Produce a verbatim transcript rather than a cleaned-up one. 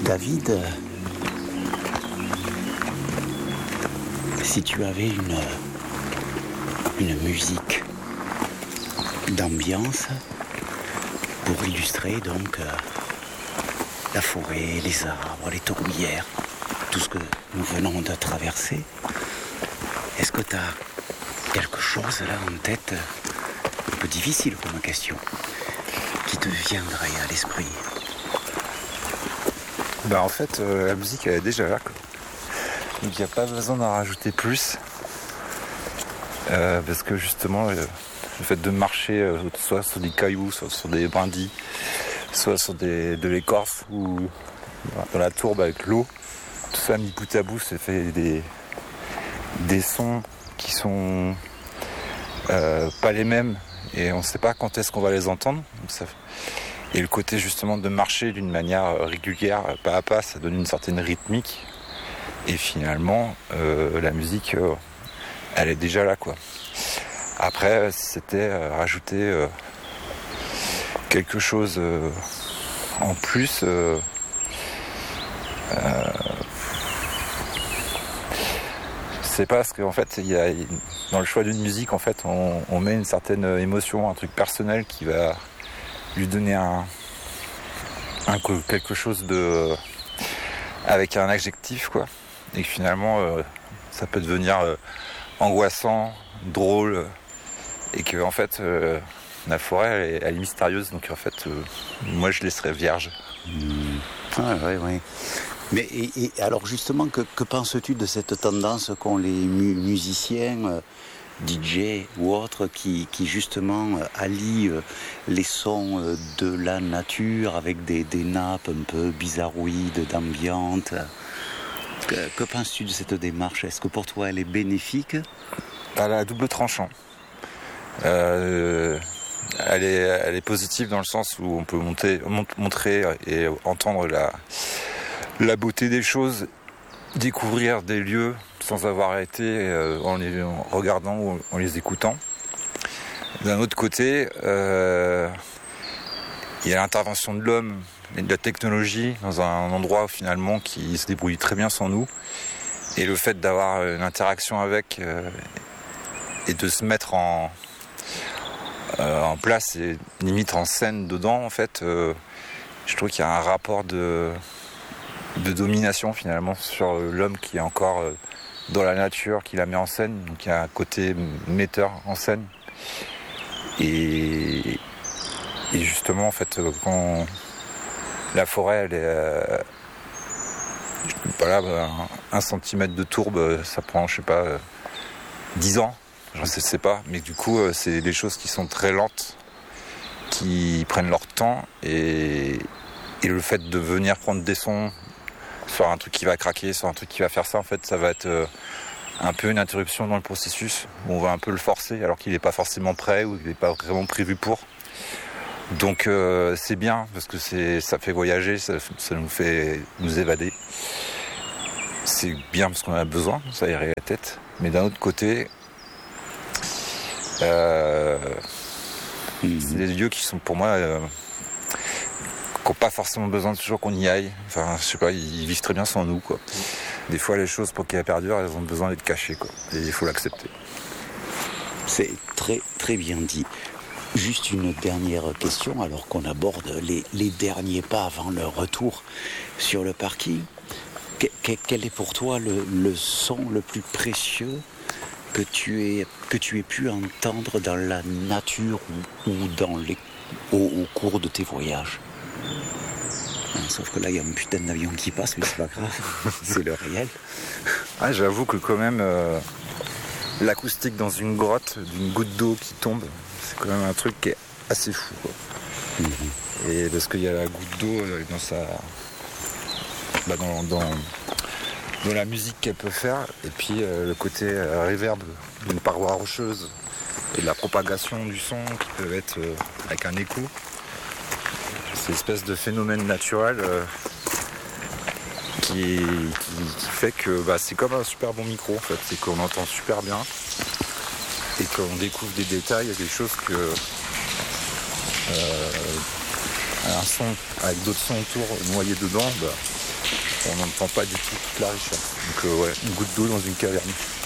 David, euh, si tu avais une, une musique d'ambiance pour illustrer donc euh, la forêt, les arbres, les tourbières, tout ce que nous venons de traverser, est-ce que tu as quelque chose là en tête, un peu difficile comme question, qui te viendrait à l'esprit? Bah en fait, euh, la musique elle est déjà là, quoi. Donc il n'y a pas besoin d'en rajouter plus. Euh, parce que justement, euh, le fait de marcher euh, soit sur des cailloux, soit sur des brindilles, soit sur des, de l'écorce ou dans la tourbe avec l'eau, tout ça mis bout à bout, ça fait des, des sons qui sont euh, pas les mêmes et on ne sait pas quand est-ce qu'on va les entendre. Donc ça, et le côté justement de marcher d'une manière régulière, pas à pas, ça donne une certaine rythmique. Et finalement, euh, la musique, euh, elle est déjà là, quoi. Après, c'était euh, rajouter euh, quelque chose euh, en plus. Euh, euh, c'est pas parce qu'en fait, il y a, dans le choix d'une musique, en fait, on, on met une certaine émotion, un truc personnel qui va lui donner un, un quelque chose de avec un adjectif, quoi. Et que finalement, euh, ça peut devenir euh, angoissant, drôle, et que en fait, euh, la forêt, elle est, elle est mystérieuse. Donc en fait, euh, moi, je laisserais vierge. Mmh. Ah, oui, oui. Mais et, et alors justement, que, que penses-tu de cette tendance qu'ont les mu- musiciens, euh, D J ou autres, qui, qui justement euh, allient euh, les sons euh, de la nature avec des, des nappes un peu bizarroïdes, d'ambiance? Que, que penses-tu de cette démarche? Est-ce que pour toi elle est bénéfique? Elle a double tranchant. Euh, elle, est, elle est positive dans le sens où on peut monter, montrer et entendre la, la beauté des choses, découvrir des lieux sans avoir été euh, en les en regardant ou en les écoutant. D'un autre côté, euh, il y a l'intervention de l'homme et de la technologie dans un endroit finalement qui se débrouille très bien sans nous. Et le fait d'avoir une interaction avec euh, et de se mettre en, euh, en place et limite en scène dedans, en fait, euh, je trouve qu'il y a un rapport de, de domination finalement sur l'homme qui est encore euh, dans la nature, qui la met en scène. Donc il y a un côté metteur en scène. Et, et justement, en fait, quand la forêt, elle est... Euh, voilà, un, un centimètre de tourbe, ça prend, je sais pas, euh, dix ans, je ne sais pas. Mais du coup, euh, c'est des choses qui sont très lentes, qui prennent leur temps. Et, et le fait de venir prendre des sons sur un truc qui va craquer, sur un truc qui va faire ça, en fait, ça va être euh, un peu une interruption dans le processus. Où on va un peu le forcer, alors qu'il n'est pas forcément prêt ou qu'il n'est pas vraiment prévu pour. Donc euh, c'est bien parce que c'est, ça fait voyager, ça, ça nous fait nous évader. C'est bien parce qu'on en a besoin, ça aère la tête. Mais d'un autre côté, euh, mmh. c'est des lieux qui sont pour moi euh, qui n'ont pas forcément besoin de toujours qu'on y aille. Enfin, je sais pas, ils vivent très bien sans nous, quoi. Des fois, les choses pour qu'elles perdurent, elles ont besoin d'être cachées, quoi. Et il faut l'accepter. C'est très très bien dit. Juste une dernière question, alors qu'on aborde les, les derniers pas avant le retour sur le parking. Que, que, quel est pour toi le, le son le plus précieux que tu aies, que tu aies pu entendre dans la nature ou, ou dans les, au, au cours de tes voyages? Sauf que là, il y a un putain d'avion qui passe, mais c'est pas grave, c'est le réel. Ah, j'avoue que quand même, euh, l'acoustique dans une grotte, d'une goutte d'eau qui tombe, c'est quand même un truc qui est assez fou, quoi. Mmh. Et parce qu'il y a la goutte d'eau dans sa, bah dans, dans, dans la musique qu'elle peut faire, et puis euh, le côté euh, reverb d'une paroi rocheuse et de la propagation du son qui peut être euh, avec un écho. C'est une espèce de phénomène naturel euh, qui, qui, qui fait que bah, c'est comme un super bon micro, en fait. C'est qu'on entend super bien. Et quand on découvre des détails, il y a des choses que euh, un son avec d'autres sons autour noyés dedans, bah, on n'entend pas du tout toute la richesse. Donc euh, ouais, une goutte d'eau dans une caverne.